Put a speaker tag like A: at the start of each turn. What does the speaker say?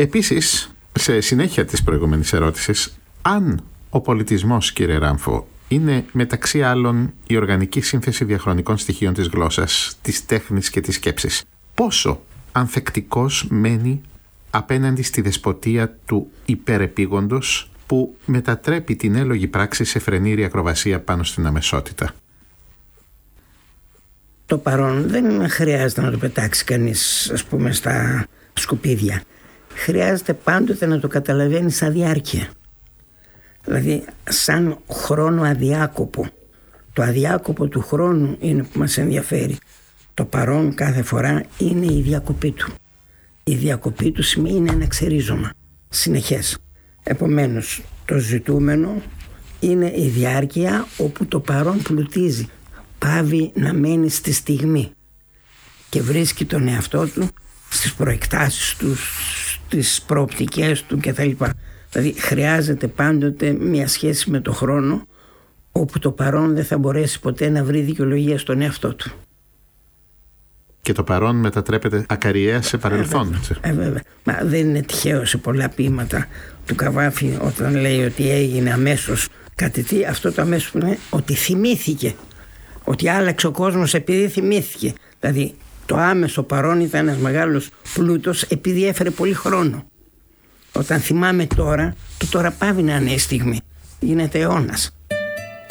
A: Επίσης, σε συνέχεια της προηγούμενης ερώτησης, αν ο πολιτισμός, κύριε Ράμφο, είναι μεταξύ άλλων η οργανική σύνθεση διαχρονικών στοιχείων της γλώσσας, της τέχνης και της σκέψης, πόσο ανθεκτικός μένει απέναντι στη δεσποτεία του υπερεπίγοντος που μετατρέπει την έλογη πράξη σε φρενήρη ακροβασία πάνω στην αμεσότητα?
B: Το παρόν δεν χρειάζεται να το πετάξει κανείς, ας πούμε, στα σκουπίδια. Χρειάζεται πάντοτε να το καταλαβαίνει σαν διάρκεια. Δηλαδή σαν χρόνο αδιάκοπο. Το αδιάκοπο του χρόνου είναι που μας ενδιαφέρει. Το παρόν κάθε φορά είναι η διακοπή του. Η διακοπή του σημαίνει ένα ξερίζωμα συνεχές. Επομένως το ζητούμενο είναι η διάρκεια όπου το παρόν πλουτίζει. Πάβει να μένει στη στιγμή και βρίσκει τον εαυτό του στις προεκτάσεις του, στις προοπτικές του κτλ. Δηλαδή χρειάζεται πάντοτε μια σχέση με το χρόνο όπου το παρόν δεν θα μπορέσει ποτέ να βρει δικαιολογία στον εαυτό του.
A: Και το παρόν μετατρέπεται ακαριέα σε παρελθόν.
B: Βέβαια. Μα δεν είναι τυχαίο σε πολλά ποίηματα του Καβάφη όταν λέει ότι έγινε αμέσως κάτι τι, αυτό το αμέσως είναι ότι θυμήθηκε. Ότι άλλαξε ο κόσμος επειδή θυμήθηκε. Δηλαδή το άμεσο παρόν ήταν ένας μεγάλος πλούτος επειδή έφερε πολύ χρόνο. Όταν θυμάμαι τώρα, το τώρα πάβει να είναι η στιγμή. Γίνεται αιώνας.